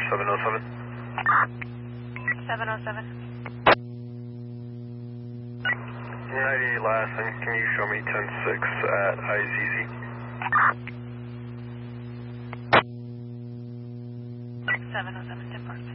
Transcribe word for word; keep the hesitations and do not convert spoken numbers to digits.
seven oh seven. seven oh seven. ninety last, and can you show me ten six at I Z Z? seven oh seven, depart.